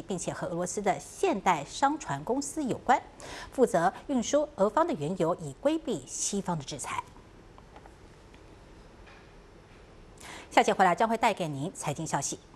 并且和俄罗斯的现代商船公司有关，负责运输俄方的原油，以规避西方的制裁。下节回来将会带给您财经消息。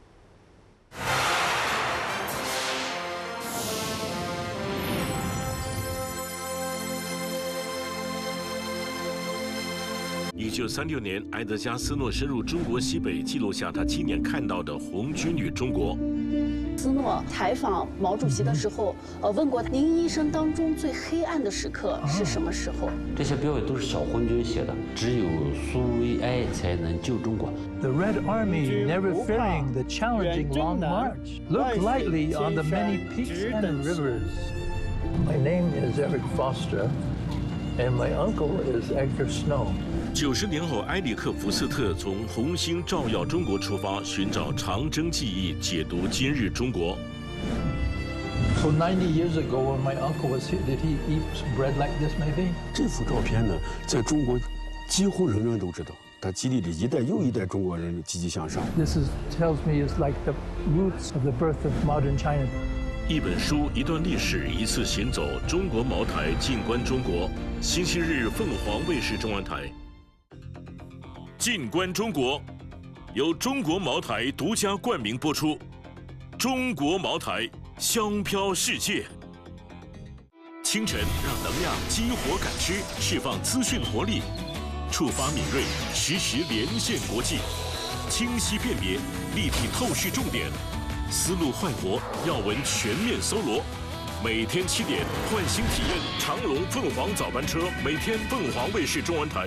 1936年，埃德加·斯诺深入中国西北，记录下他亲眼看到的红军与中国。 斯诺采访毛主席的时候，问过您一生当中最黑暗的时刻是什么时候？ 这些标语都是小红军写的，只有苏维埃才能救中国。 The Red Army, never fearing the challenging long march, looked lightly on the many peaks and rivers. My name is Eric Foster, and my uncle is Edgar Snow. 90年后，埃里克·福斯特从红星照耀中国出发，寻找长征记忆，解读今日中国。 So 90 years ago, when my uncle was here, did he eat bread like this, maybe? 这幅照片呢，在中国几乎人人都知道，它激励了一代又一代中国人积极向上。 This tells me is like the roots of the birth of modern China. 一本书，一段历史，一次行走。中国茅台进关中国。星期日，凤凰卫视中文台。进关中国，由中国茅台独家冠名播出。中国茅台，香飘世界。清晨，让能量激活感知，释放资讯活力，触发敏锐，实时连线国际，清晰辨别，立体透视重点，思路焕活，要闻全面搜罗。每天7点，唤醒体验长龙凤凰早班车，每天凤凰卫视中文台。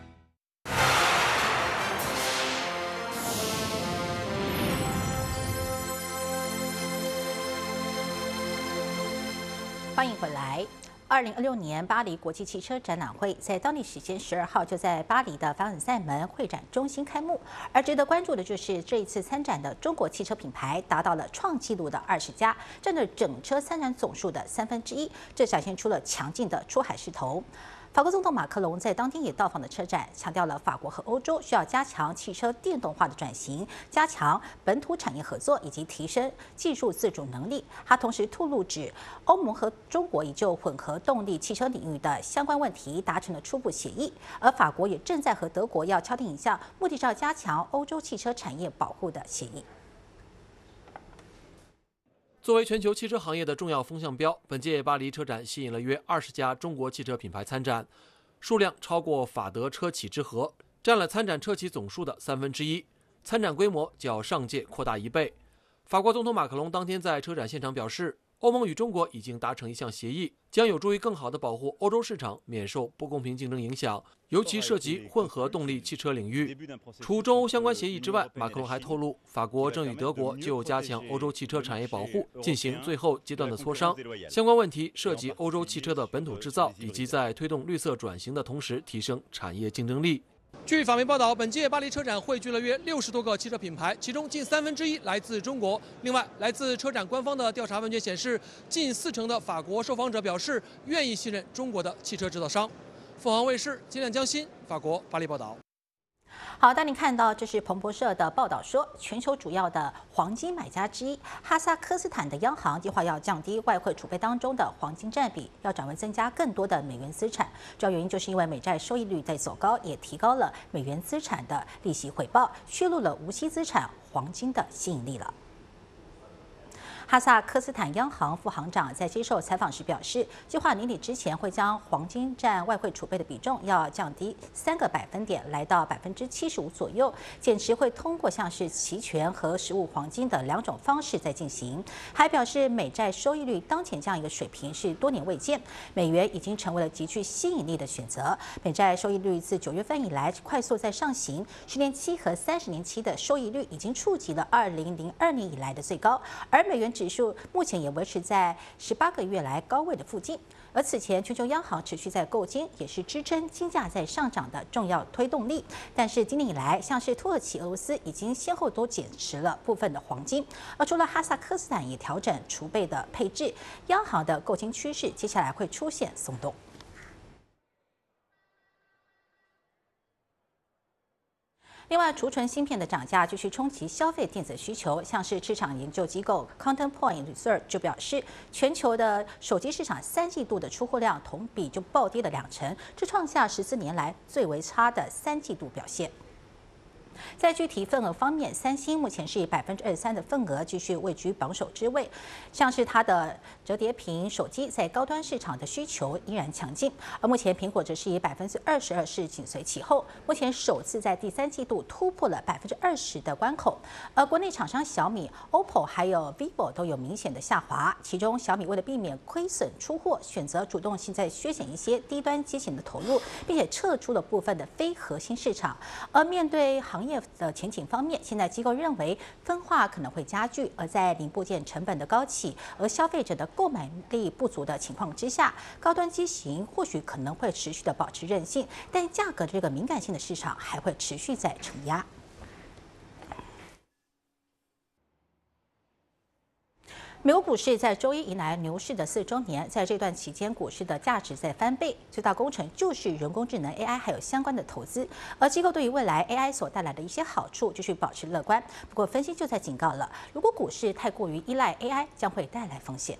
欢迎回来。2026年巴黎国际汽车展览会在当地时间12号就在巴黎的凡尔赛门会展中心开幕。而值得关注的就是这一次参展的中国汽车品牌达到了创纪录的20家，占了整车参展总数的1/3，这展现出了强劲的出海势头。法国总统马克龙在当天也到访了车展，强调了法国和欧洲需要加强汽车电动化的转型，加强本土产业合作以及提升技术自主能力。他同时透露指，欧盟和中国已就混合动力汽车领域的相关问题达成了初步协议，而法国也正在和德国要敲定一项目的是要加强欧洲汽车产业保护的协议。 作为全球汽车行业的重要风向标，本届巴黎车展吸引了约20家中国汽车品牌参展，数量超过法德车企之和，占了参展车企总数的1/3，参展规模较上届扩大1倍。法国总统马克龙当天在车展现场表示，欧盟与中国已经达成一项协议，将有助于更好地保护欧洲市场免受不公平竞争影响，尤其涉及混合动力汽车领域。除中欧相关协议之外，马克龙还透露，法国正与德国就加强欧洲汽车产业保护进行最后阶段的磋商，相关问题涉及欧洲汽车的本土制造，以及在推动绿色转型的同时提升产业竞争力。据法媒报道，本届巴黎车展汇聚了约60多个汽车品牌，其中近1/3来自中国。另外，来自车展官方的调查问卷显示，近40%的法国受访者表示愿意信任中国的汽车制造商。凤凰卫视金亮江欣，法国巴黎报道。好，当您看到这是彭博社的报道说，全球主要的黄金买家之一哈萨克斯坦的央行计划要降低外汇储备当中的黄金占比，要转为增加更多的美元资产。主要原因就是因为美债收益率在走高，也提高了美元资产的利息回报，削弱了无息资产黄金的吸引力了。哈萨克斯坦央行副行长在接受采访时表示，计划年底之前会将黄金占外汇储备的比重要降低3个百分点，来到75%左右。减持会通过像是期权和实物黄金的2种方式在进行。还表示，美债收益率当前这样一个水平是多年未见，美元已经成为了极具吸引力的选择。美债收益率自9月份以来快速在上行，10年期和30年期的收益率已经触及了2002年以来的最高，而美元指数目前也维持在18个月来高位的附近。而此前全球央行持续在购金，也是支撑金价在上涨的重要推动力。但是今年以来，像是土耳其、俄罗斯已经先后都减持了部分的黄金，而除了哈萨克斯坦也调整储备的配置，央行的购金趋势接下来会出现松动。 另外，储存芯片的涨价继续冲击消费电子需求，像是市场研究机构 Counterpoint Research 就表示，全球的手机市场3季度的出货量同比就暴跌了20%，这创下14年来最为差的3季度表现。在具体份额方面，三星目前是以23%的份额继续位居榜首之位。像是它的折叠屏手机在高端市场的需求依然强劲，而目前苹果则是以22%是紧随其后，目前首次在第3季度突破了20%的关口。而国内厂商小米、OPPO 还有 vivo 都有明显的下滑，其中小米为了避免亏损出货，选择主动性在削减一些低端机型的投入，并且撤出了部分的非核心市场。而面对行业的前景方面，现在机构认为分化可能会加剧，而在零部件成本的高企，而消费者的购买力不足的情况之下，高端机型或许可能会持续的保持韧性，但价格这个敏感性的市场还会持续在承压。美国股市在周一迎来牛市的4周年，在这段期间，股市的价值在翻倍，最大功臣就是人工智能 AI 还有相关的投资。而机构对于未来 AI 所带来的一些好处继续保持乐观，不过分析就在警告了，如果股市太过于依赖 AI， 将会带来风险。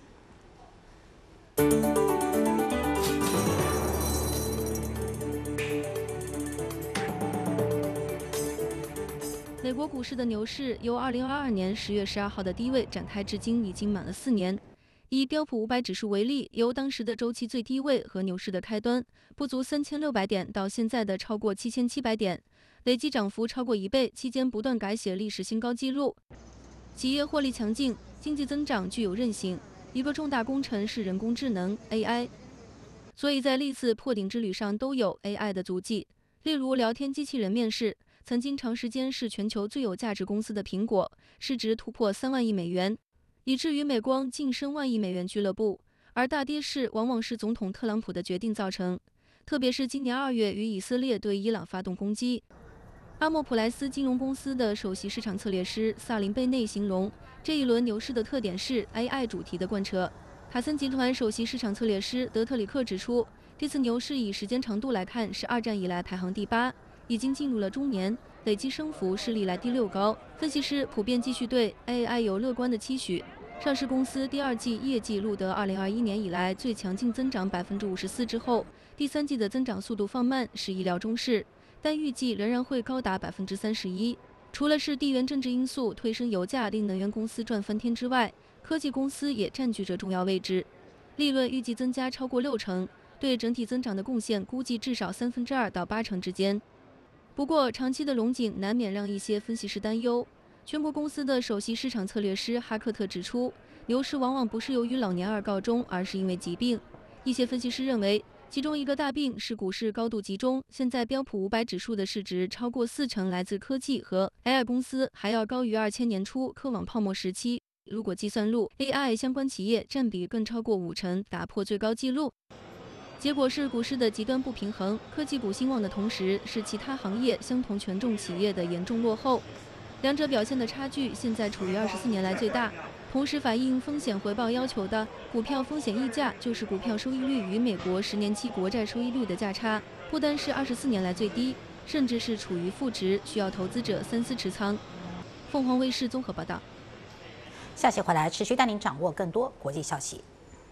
美国股市的牛市由2022年10月12号的低位展开至今已经满了4年。以标普500指数为例，由当时的周期最低位和牛市的开端不足3600点到现在的超过7700点，累计涨幅超过1倍，期间不断改写历史新高纪录。企业获利强劲，经济增长具有韧性，一个重大功臣是人工智能 AI， 所以在历次破顶之旅上都有 AI 的足迹。例如聊天机器人面试，曾经长时间是全球最有价值公司的苹果，市值突破3万亿美元，以至于美光晋升万亿美元俱乐部。而大跌势往往是总统特朗普的决定造成，特别是今年2月与以色列对伊朗发动攻击。阿莫普莱斯金融公司的首席市场策略师萨林贝内形容，这一轮牛市的特点是 AI 主题的贯彻。卡森集团首席市场策略师德特里克指出，这次牛市以时间长度来看是2战以来排行第8。已经进入了中年，累计升幅是历来第6高。分析师普遍继续对 AI 有乐观的期许。上市公司第2季业绩录得2021年以来最强劲增长54%之后，第3季的增长速度放慢是意料中事，但预计仍然会高达31%。除了是地缘政治因素推升油价令能源公司赚翻天之外，科技公司也占据着重要位置，利润预计增加超过60%，对整体增长的贡献估计至少2/3到80%之间。不过，长期的龙井难免让一些分析师担忧。全国公司的首席市场策略师哈克特指出，牛市往往不是由于老年而告终，而是因为疾病。一些分析师认为，其中一个大病是股市高度集中。现在标普500指数的市值超过40%来自科技和 AI 公司，还要高于2000年初科网泡沫时期。如果计算入 AI 相关企业占比更超过50%，打破最高纪录。结果是股市的极端不平衡，科技股兴旺的同时，是其他行业相同权重企业的严重落后，两者表现的差距现在处于24年来最大。同时反映风险回报要求的股票风险溢价，就是股票收益率与美国10年期国债收益率的价差，不单是24年来最低，甚至是处于负值，需要投资者三思持仓。凤凰卫视综合报道。 下期回来持续带您掌握更多国际消息。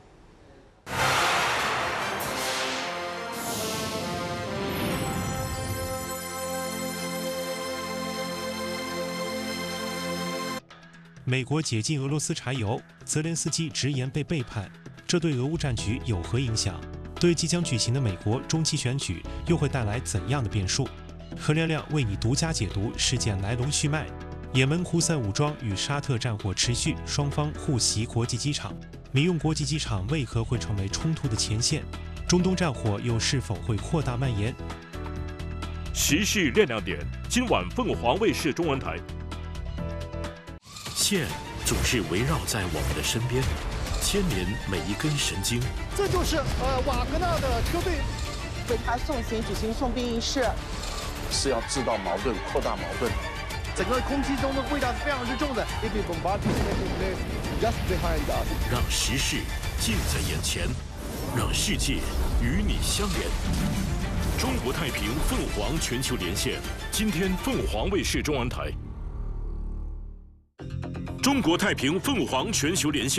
美国解禁俄罗斯柴油，泽连斯基直言被背叛，这对俄乌战局有何影响？对即将举行的美国中期选举又会带来怎样的变数？何亮亮为你独家解读事件来龙去脉。也门胡塞武装与沙特战火持续，双方互袭国际机场。民用国际机场为何会成为冲突的前线？中东战火又是否会扩大蔓延？ 时事亮亮点，今晚凤凰卫视中文台。线总是围绕在我们的身边，牵连每一根神经。 这就是瓦格纳的车队为他送行举行送殡仪式， 是要制造矛盾、扩大矛盾。 整个空气中的味道是非常之重的。 让时事近在眼前，让世界与你相连。 中国太平凤凰全球连线，今天凤凰卫视中文台。中国太平凤凰全球连线。